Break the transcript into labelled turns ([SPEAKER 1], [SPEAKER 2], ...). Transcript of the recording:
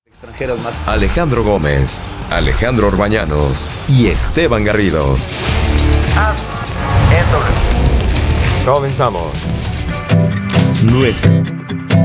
[SPEAKER 1] extranjeros más.
[SPEAKER 2] Alejandro Gómez, Alejandro Orbañanos y Esteban Garrido.
[SPEAKER 3] Comenzamos.
[SPEAKER 2] Nuestro